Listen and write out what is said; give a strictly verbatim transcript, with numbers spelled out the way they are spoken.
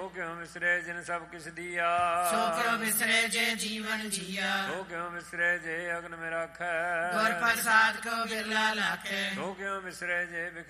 ਸੋ ਕਿਉ ਵਿਸਰੇ ਜਿਨ ਸਭ ਕਿਸ ਦੀਆ ਸੋ ਕਿਉ ਵਿਸਰੇ ਜੇ ਜੀਵਨ ਜੀਆ ਸੋ ਕਿਉ ਵਿਸਰੇ ਜੇ ਅਗਨ ਮੇ ਰਾਖੈ ਗੁਰ ਪ੍ਰਸਾਦ ਕੋ ਬਿਰਲਾ ਲਾਖੈ ਸੋ ਕਿਉ ਵਿਸਰੇ ਜੇ